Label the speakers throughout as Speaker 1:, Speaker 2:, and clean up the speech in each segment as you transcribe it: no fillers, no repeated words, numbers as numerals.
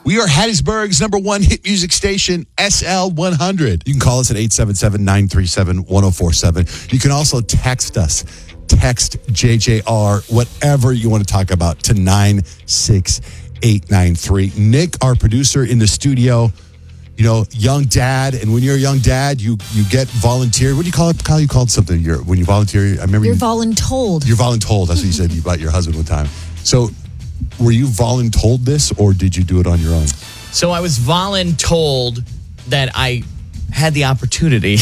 Speaker 1: We are Hattiesburg's #1 hit music station, SL100. You can call us at 877-937-1047. You can also text us. Text JJR, whatever you want to talk about, to 96893. Nick, our producer in the studio, young dad. And when you're a young dad, you get volunteered. What do you call it? Kyle, you called something when you volunteer. I remember
Speaker 2: You're voluntold.
Speaker 1: You're voluntold. That's what you said about your husband one time. So were you voluntold this, or did you do it on your own?
Speaker 3: So I was voluntold that I had the opportunity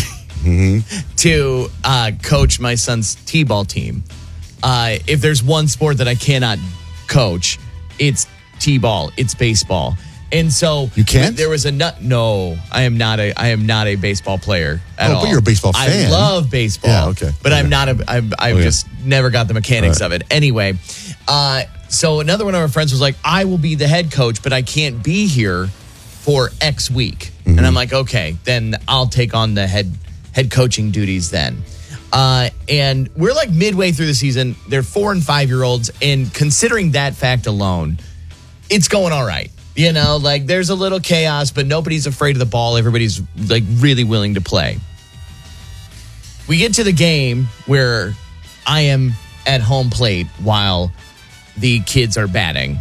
Speaker 3: to coach my son's T-ball team. If there's one sport that I cannot coach, it's T-ball. It's baseball. And so
Speaker 1: you can't.
Speaker 3: There was no. I am not a baseball player at all.
Speaker 1: But you're a baseball fan.
Speaker 3: I love baseball.
Speaker 1: Yeah, okay.
Speaker 3: But I'm not I've just never got the mechanics of it. Anyway, so another one of our friends was like, "I will be the head coach, but I can't be here for X week." And I'm like, "Okay, then I'll take on the head coaching duties then." And we're like midway through the season. They're 4 and 5-year-olds, and considering that fact alone, it's going all right. There's a little chaos, but nobody's afraid of the ball. Everybody's like really willing to play. We get to the game where I am at home plate while the kids are batting.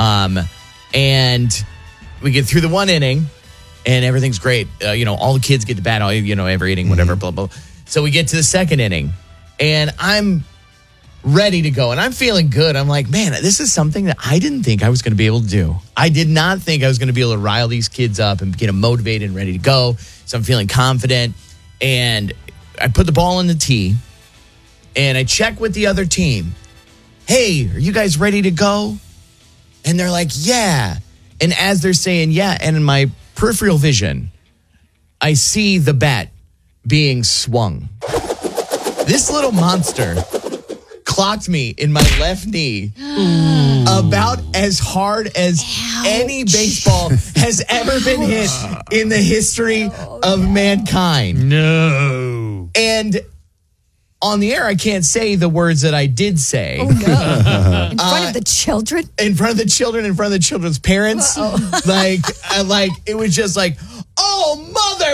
Speaker 3: And we get through the one inning and everything's great. All the kids get to bat, every inning, whatever, blah, blah. So we get to the second inning and I'm ready to go. And I'm feeling good. I'm like, man, this is something that I didn't think I was going to be able to do. I did not think I was going to be able to rile these kids up and get them motivated and ready to go. So I'm feeling confident. And I put the ball in the tee and I check with the other team. Hey, are you guys ready to go? And they're like, yeah. And as they're saying, yeah, and in my peripheral vision, I see the bat being swung. This little monster clocked me in my left knee about as hard as any baseball has ever been hit in the history of mankind.
Speaker 4: No.
Speaker 3: And on the air, I can't say the words that I did say.
Speaker 2: Oh, no. In front of the children?
Speaker 3: In front of the children, in front of the children's parents. Like it was just like, oh, mother.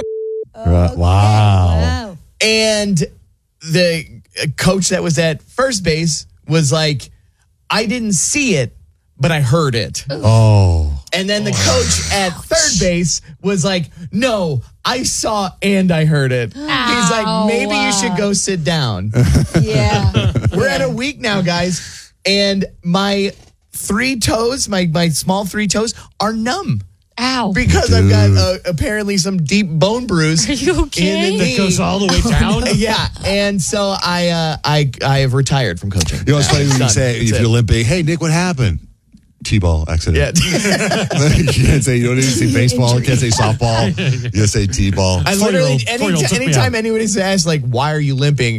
Speaker 1: Wow.
Speaker 3: And the coach that was at first base was like, I didn't see it, but I heard it.
Speaker 1: Oh.
Speaker 3: And then the coach at third base was like, no, I saw and I heard it. He's like, maybe you should go sit down.
Speaker 2: Yeah.
Speaker 3: We're at a week now, guys. And my 3 toes, my small 3 toes are numb.
Speaker 2: Ow.
Speaker 3: Because I've got apparently some deep bone bruise.
Speaker 2: Are you okay?
Speaker 3: In the knee.
Speaker 4: That goes all the way down?
Speaker 3: Yeah. And so I have retired from coaching.
Speaker 1: It's funny when you say, if you're limping, hey, Nick, what happened? T-ball accident.
Speaker 3: Yeah.
Speaker 1: You can't say, you don't even say baseball. You can't say softball. You just say T-ball.
Speaker 3: I literally, anytime anybody asks, like, why are you limping?